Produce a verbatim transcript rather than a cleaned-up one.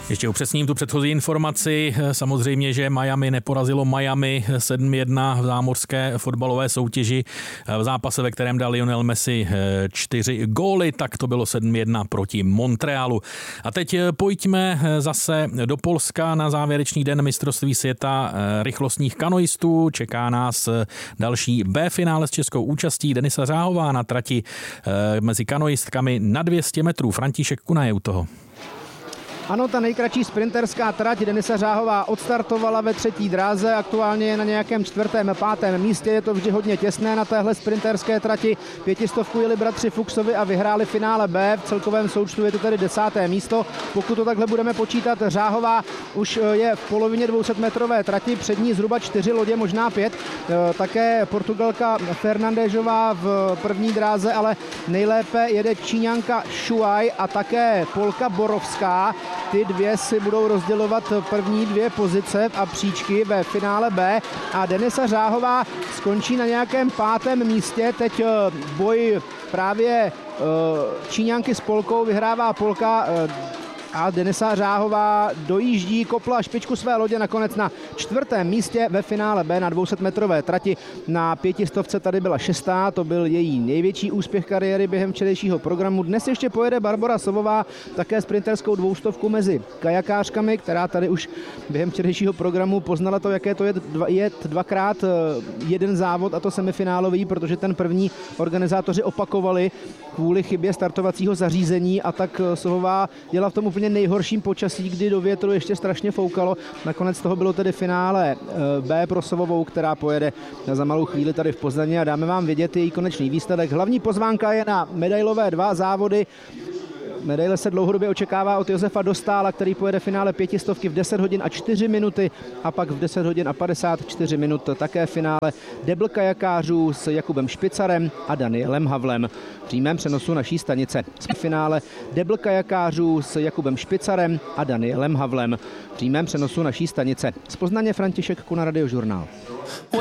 Ještě upřesním tu předchozí informaci. Samozřejmě, že Miami neporazilo Miami sedm jedna v zámořské fotbalové soutěži v zápase, ve kterém dal Lionel Messi čtyři góly, tak to bylo sedm jedna proti Montrealu. A teď pojďme zase do Polska na závěrečný den mistrovství světa rychlostních kanoistů. Čeká nás další B finále s českou účastí. Denisa Řáhová na trati mezi kanoistkami na dvě stě metrů. František Kuna je u toho. Ano, ta nejkratší sprinterská trať Denisa Řáhová odstartovala ve třetí dráze, aktuálně je na nějakém čtvrtém, pátém místě, je to vždy hodně těsné na téhle sprinterské trati. Pětistovku jeli bratři Fuchsovi a vyhráli finále B, v celkovém součtu je to tedy desáté místo. Pokud to takhle budeme počítat, Řáhová už je v polovině dvousetmetrové trati, před ní zhruba čtyři lodě, možná pět. Také Portugalka Fernandéžová v první dráze, ale nejlépe jede Číňanka Shuai a také Polka Borovská. Ty dvě si budou rozdělovat první dvě pozice a příčky ve finále B a Denisa Řáhová skončí na nějakém pátém místě. Teď boj právě Číňanky s Polkou, vyhrává Polka a Denisa Řáhová dojíždí, kopla špičku své lodě nakonec na čtvrtém místě ve finále B na dvousetmetrové trati. Na pětistovce tady byla šestá, to byl její největší úspěch kariéry během včerejšího programu. Dnes ještě pojede Barbora Sovová, také sprinterskou dvoustovku mezi kajakářkami, která tady už během včerejšího programu poznala to, jaké to je jet dvakrát jeden závod, a to semifinálový, protože ten první organizátoři opakovali kvůli chybě startovacího zařízení, a tak Sovová jela v tom úplně nejhorším počasí, kdy do větru ještě strašně foukalo. Nakonec toho bylo tedy finále B pro Sovovou, která pojede za malou chvíli tady v Poznaně a dáme vám vědět její konečný výsledek. Hlavní pozvánka je na medailové dva závody. Medaile se dlouhodobě očekává od Josefa Dostála, který pojede finále pětistovky v deset hodin a čtyři minuty a pak v deset hodin a padesát čtyři minut také finále debl kajakářů s Jakubem Špicarem a Danielem Havlem. V přímém přenosu naší stanice. V finále debl kajakářů s Jakubem Špicarem a Danielem Havlem. V přímém přenosu naší stanice. Z Poznaně František Kuna, Radiožurnál.